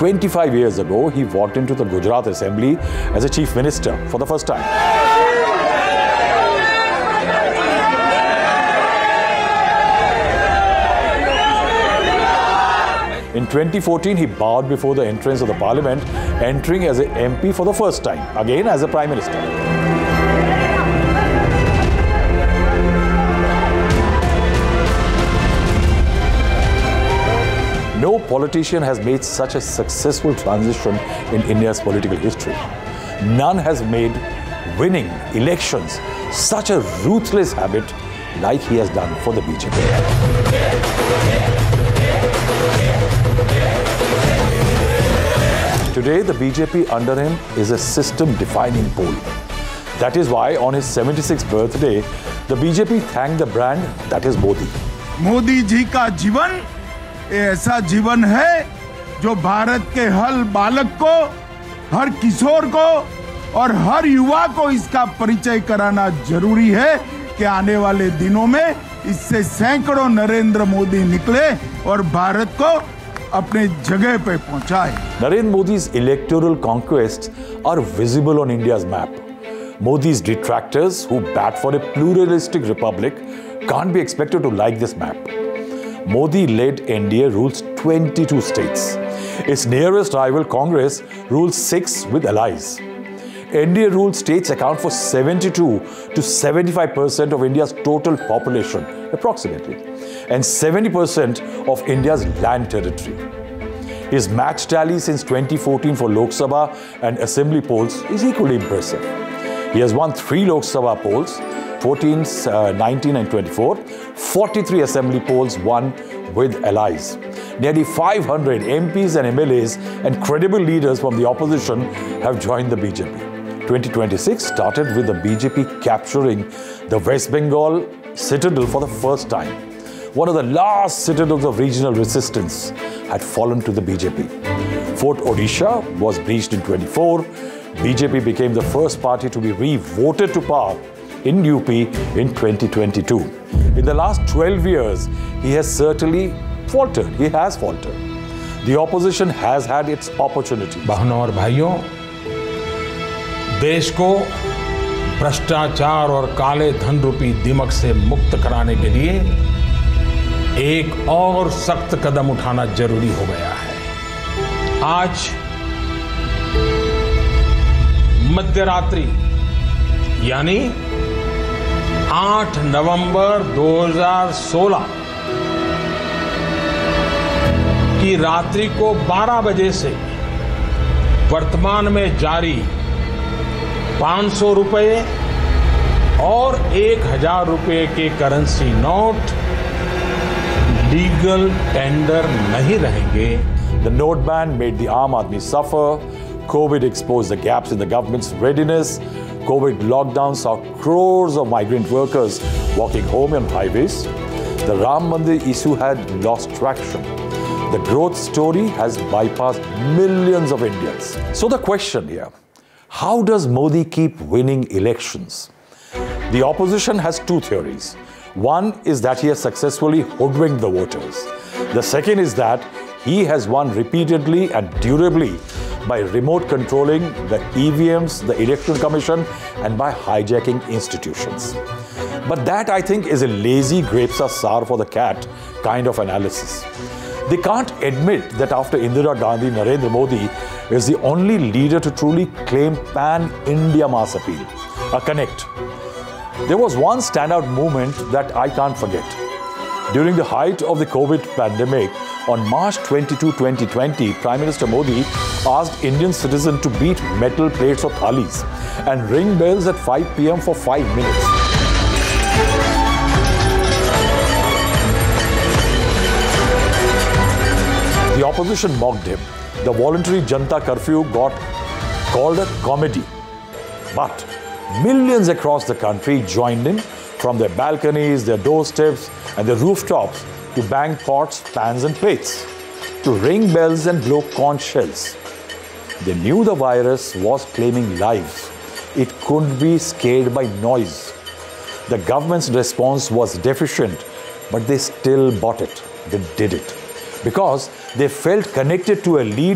25 years ago, he walked into the Gujarat Assembly as a chief minister for the first time. In 2014, he bowed before the entrance of the parliament, entering as an MP for the first time, again as a prime minister. No politician has made such a successful transition in India's political history. None has made winning elections such a ruthless habit like he has done for the BJP. Today, the BJP under him is a system-defining pole. That is why on his 76th birthday, the BJP thanked the brand that is Modi. Modi ji का जीवन ऐसा जीवन है जो भारत के हर बालक को, हर किशोर को और हर युवा को इसका परिचय कराना जरूरी है कि आने वाले दिनों में इससे सैकड़ों नरेंद्र मोदी निकले और भारत को अपने जगह पे पहुंचाए. Narendra Modi's electoral conquests are visible on India's map. Modi's detractors who bat for a pluralistic republic can't be expected to like this map. Modi-led NDA rules 22 states. Its nearest rival Congress rules 6 with allies. NDA-ruled states account for 72 to 75% of India's total population, approximately, and 70% of India's land territory. His match tally since 2014 for Lok Sabha and Assembly polls is equally impressive. He has won 3 Lok Sabha polls, 14, 19 and 24, 43 Assembly polls won with allies. Nearly 500 MPs and MLAs and credible leaders from the opposition have joined the BJP. 2026 started with the BJP capturing the West Bengal citadel for the first time. One of the last citadels of regional resistance had fallen to the BJP. Fort Odisha was breached in 24. BJP became the first party to be re-voted to power in UP in 2022. In the last 12 years, he has certainly faltered. He has faltered. The opposition has had its opportunity. बहनों और भाइयों, देश को भ्रष्टाचार और काले धन रूपी दिमक से मुक्त कराने के लिए एक और सख्त कदम उठाना जरूरी हो गया है. आज मध्यरात्रि यानी 8 नवंबर 2016 की रात्रि को 12 बजे से वर्तमान में जारी 500 रुपए और 1000 रुपए के करेंसी नोट लीगल टेंडर नहीं रहेंगे. The note ban made the Aam Aadmi suffer. COVID exposed the gaps in the government's readiness. COVID lockdown saw crores of migrant workers walking home on highways. The Ram Mandir issue had lost traction. The growth story has bypassed millions of Indians. So the question here, how does Modi keep winning elections? The opposition has 2 theories. One is that he has successfully hoodwinked the voters. The second is that he has won repeatedly and durably by remote controlling the EVMs, the Election Commission, and by hijacking institutions. But that, I think, is a lazy grapes are sour for the cat kind of analysis. They can't admit that after Indira Gandhi, Narendra Modi is the only leader to truly claim pan-India mass appeal, a connect. There was one standout moment that I can't forget. During the height of the COVID pandemic, on March 22, 2020, Prime Minister Modi asked Indian citizens to beat metal plates or thalis and ring bells at 5 p.m. for 5 minutes. The opposition mocked him. The voluntary Janta curfew got called a comedy. But millions across the country joined in from their balconies, their doorsteps, and their rooftops to bang pots, pans, and plates, to ring bells and blow conch shells. They knew the virus was claiming lives. It couldn't be scared by noise. The government's response was deficient, but they still bought it. They did it because they felt connected to a leader